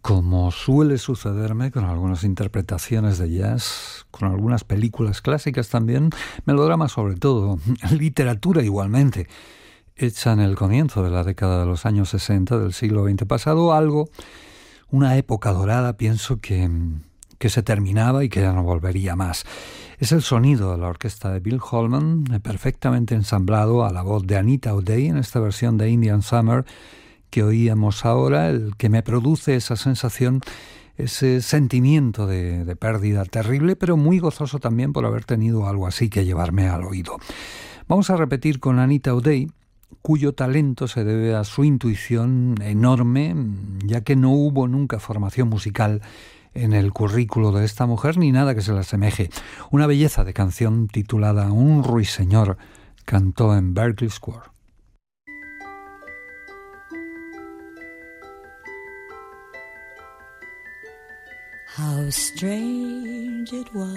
Como suele sucederme con algunas interpretaciones de jazz, con algunas películas clásicas también, melodrama sobre todo, literatura igualmente, hecha en el comienzo de la década de los años 60 del siglo XX pasado, una época dorada, pienso que se terminaba y que ya no volvería más. Es el sonido de la orquesta de Bill Holman, perfectamente ensamblado a la voz de Anita O'Day en esta versión de Indian Summer que oíamos ahora, el que me produce esa sensación, ese sentimiento de pérdida terrible, pero muy gozoso también por haber tenido algo así que llevarme al oído. Vamos a repetir con Anita O'Day, cuyo talento se debe a su intuición enorme, ya que no hubo nunca formación musical en el currículo de esta mujer, ni nada que se le asemeje. Una belleza de canción titulada Un ruiseñor cantó en Berkeley Square. How strange it was